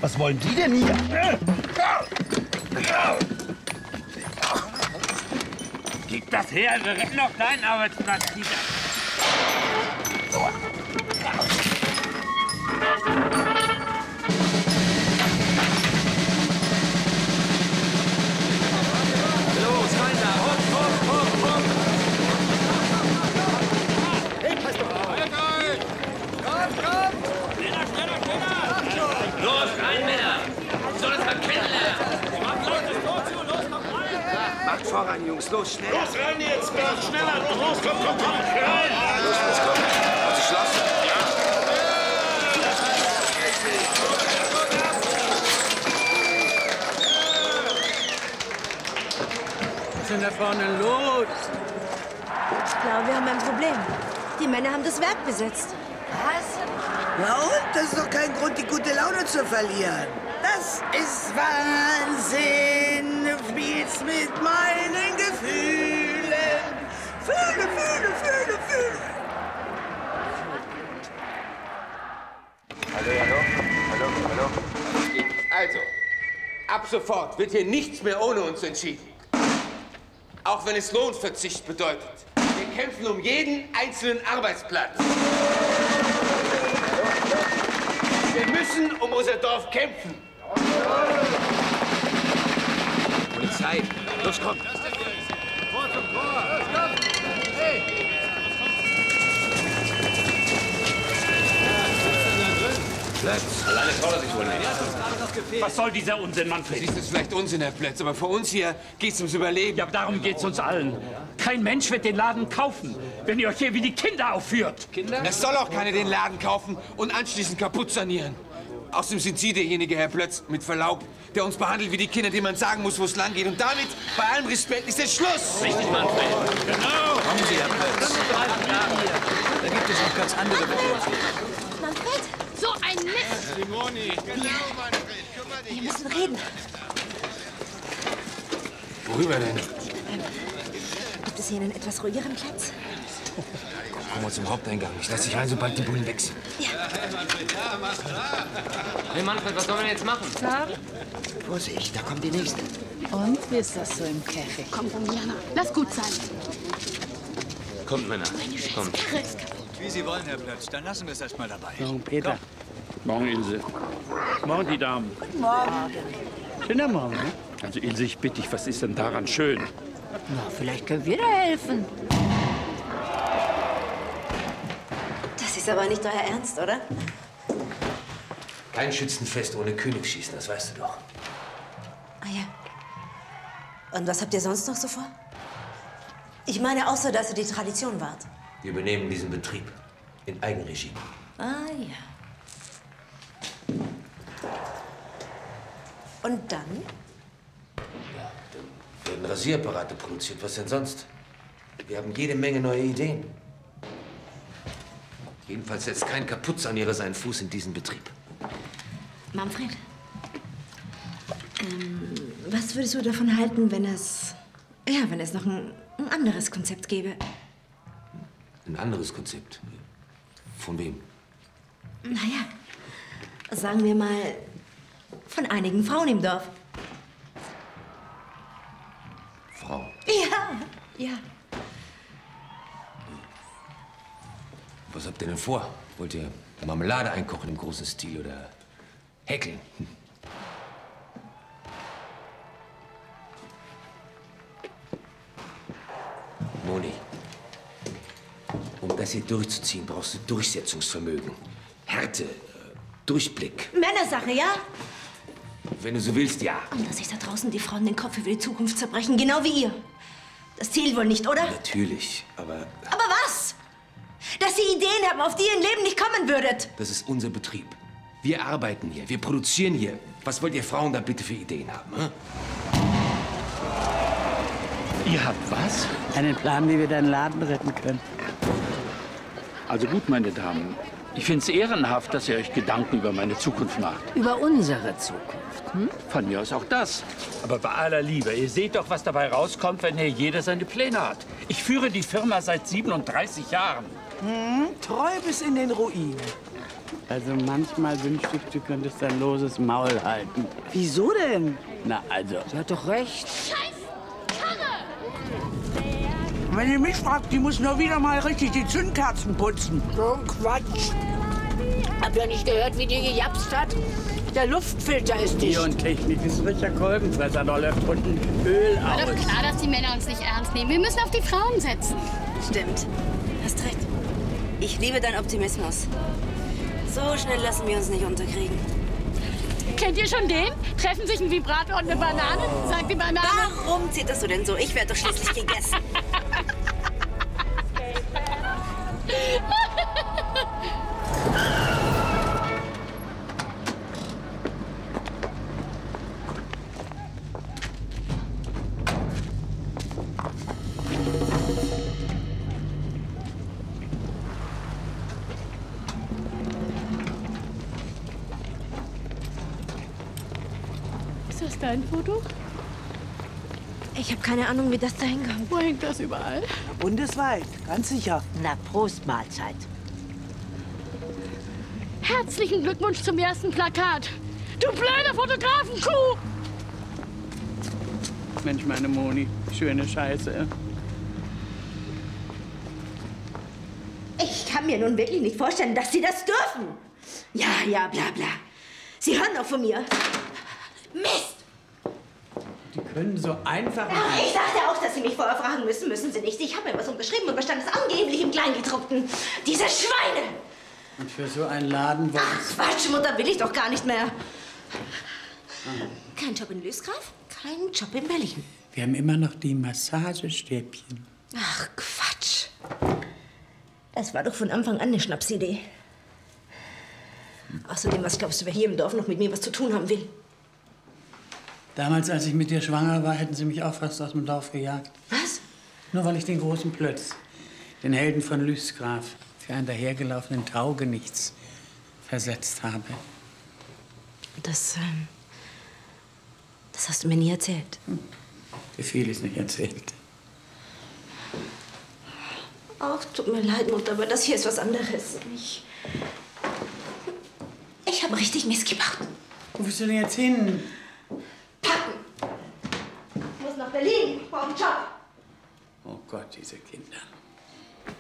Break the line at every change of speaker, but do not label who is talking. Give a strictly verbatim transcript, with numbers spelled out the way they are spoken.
Was wollen die denn hier?
Gib das her, wir retten noch deinen Arbeitsplatz wieder.
Los, rein da! Hopp, hopp, hopp, hopp!
Hey, pass doch auf! Komm, komm!
Schneller, schneller, schneller!
Los, rein, Männer! Soll es mal kennenlernen!
Macht gleich das Tor zu, los, kommt rein!
Macht voran, Jungs, los, schnell!
Los, rein jetzt, Bert, schneller! Los, komm, komm, komm! Rein!
Los, los, komm! Hat sich Schloss? Ja!
Was ist denn da vorne los?
Ich glaube, wir haben ein Problem. Die Männer haben das Werk besetzt.
Was? Na und? Das ist doch kein Grund, die gute Laune zu verlieren. Das ist Wahnsinn. Du spielst mit meinen Gefühlen. Fühle, fühle, fühle, fühle.
Hallo, hallo, hallo, hallo. Also, ab sofort wird hier nichts mehr ohne uns entschieden. Auch wenn es Lohnverzicht bedeutet. Wir kämpfen um jeden einzelnen Arbeitsplatz. Wir müssen um unser Dorf kämpfen. Polizei, los, komm.
Tor zum Tor! Stopp! Hey!
Platz. Alleine traut er sich wohl nicht.
Was soll dieser Unsinn, Manfred?
Siehst du, vielleicht Unsinn, Herr Plötz, aber für uns hier geht's ums Überleben.
Ja, darum geht's uns allen. Kein Mensch wird den Laden kaufen, wenn ihr euch hier wie die Kinder aufführt.
Kinder? Es soll auch keiner den Laden kaufen und anschließend kaputt sanieren. Außerdem sind Sie derjenige, Herr Plötz, mit Verlaub, der uns behandelt wie die Kinder, denen man sagen muss, wo es lang geht. Und damit, bei allem Respekt, ist der Schluss.
Richtig, Manfred. Genau.
Kommen Sie, Herr Plötz. Da gibt es noch ganz andere Bedürfnisse.
Manfred,
So ein Mist!
Simoni, genau, Manfred. Kümmer dich.
wir müssen reden.
Worüber denn?
Gibt es hier einen etwas ruhigeren Platz?
Kommen wir zum Haupteingang. Ich lasse dich rein, sobald die Bullen weg sind.
Hey Manfred, was sollen wir denn jetzt machen?
Na? Vorsicht, da kommt die Nächste.
Und wie ist das so im Käfig? Komm, Romiana, lass gut sein.
Kommt, Männer. Kommt.
Wie Sie wollen, Herr Plötz. Dann lassen wir es erst mal dabei.
Morgen, Peter. Morgen, Ilse. Morgen, die Damen.
Morgen.
Schöner Morgen, ne? Also, Ilse, ich bitte dich, was ist denn daran schön?
Na, vielleicht können wir da helfen.
Das ist aber nicht euer Ernst, oder?
Kein Schützenfest ohne Königsschießen, das weißt du doch.
Ah ja. Und was habt ihr sonst noch so vor? Ich meine, außer dass ihr die Tradition wahrt.
Wir übernehmen diesen Betrieb in Eigenregie.
Ah ja. Und dann?
Werden Rasierapparate produziert, was denn sonst? Wir haben jede Menge neue Ideen. Jedenfalls setzt kein Kaputtsanierer seinen Fuß in diesen Betrieb.
Manfred, ähm, was würdest du davon halten, wenn es, ja, wenn es noch ein, ein anderes Konzept gäbe?
Ein anderes Konzept? Von wem?
Naja, sagen wir mal, von einigen Frauen im Dorf.
Frau.
Ja, ja.
Was habt ihr denn vor? Wollt ihr Marmelade einkochen im großen Stil oder häkeln? Hm. Moni, um das hier durchzuziehen, brauchst du Durchsetzungsvermögen, Härte, äh, Durchblick.
Männersache, ja?
Wenn du so willst, ja.
Und dass sich da draußen die Frauen den Kopf über die Zukunft zerbrechen, genau wie ihr. Das Ziel wohl nicht, oder?
Natürlich, aber
Aber was? Dass Sie Ideen haben, auf die ihr im Leben nicht kommen würdet.
das ist unser Betrieb. Wir arbeiten hier, wir produzieren hier. Was wollt ihr Frauen da bitte für Ideen haben? Hm?
Ihr habt was?
Einen Plan, wie wir deinen Laden retten können.
Also gut, meine Damen. Ich finde es ehrenhaft, dass ihr euch Gedanken über meine Zukunft macht.
Über unsere Zukunft. Hm?
Von mir aus auch das. Aber bei aller Liebe, ihr seht doch, was dabei rauskommt, wenn hier jeder seine Pläne hat. Ich führe die Firma seit siebenunddreißig Jahren.
Hm, treu bis in den Ruin.
Also manchmal wünschte ich, du könntest dein loses Maul halten.
Wieso denn?
Na, also.
Sie hat doch recht.
Scheiß Karre!
Wenn ihr mich fragt, die muss nur wieder mal richtig die Zündkerzen putzen. So ein Quatsch. Habt ihr nicht gehört, wie die gejapst hat? Der Luftfilter ist dicht.
Hier und Technik ist ein richtiger Kolbenfresser. Da läuft unten Öl
War
aus.
doch klar, dass die Männer uns nicht ernst nehmen. Wir müssen auf die Frauen setzen.
Stimmt. Hast recht. Ich liebe deinen Optimismus. So schnell lassen wir uns nicht unterkriegen.
Kennt ihr schon den? Treffen sich ein Vibrator und eine Banane? Sagt die Banane.
Warum zitterst du denn so? Ich werde doch schließlich gegessen.
Ist das dein Foto?
Ich habe keine Ahnung, wie das da hinkommt.
Wo hängt das überall?
Bundesweit, ganz sicher.
Na, Prost, Mahlzeit.
Herzlichen Glückwunsch zum ersten Plakat. Du blöde Fotografenkuh!
Mensch, meine Moni, schöne Scheiße.
Ich kann mir nun wirklich nicht vorstellen, dass Sie das dürfen. Ja, ja, bla bla. Sie hören doch von mir. Mist!
Die können so einfach...
Ach, ich dachte auch, dass Sie mich vorher fragen müssen. Müssen Sie nicht. Ich habe mir was unterschrieben und da stand es angeblich im Kleingedruckten. Diese Schweine!
Und für so einen Laden...
Ach, Quatsch, Mutter, will ich doch gar nicht mehr. Kein Job in Lüßgraf, kein Job in Berlin.
Wir haben immer noch die Massagestäbchen.
Ach, Quatsch. Das war doch von Anfang an eine Schnapsidee. Außerdem, was glaubst du, wer hier im Dorf noch mit mir was zu tun haben will?
Damals, als ich mit dir schwanger war, hätten sie mich auch fast aus dem Dorf gejagt.
Was?
Nur weil ich den großen Plötz, den Helden von Lüßgraf, für einen dahergelaufenen Taugenichts versetzt habe.
Das, ähm, das hast du mir nie erzählt.
Hm. Dir viel ist nicht erzählt.
Ach, tut mir leid, Mutter, aber das hier ist was anderes. Ich, ich habe richtig Mist gemacht.
Wo willst du denn jetzt hin?
Packen. Ich muss nach Berlin. Ich brauche einen Job.
Oh Gott, diese Kinder.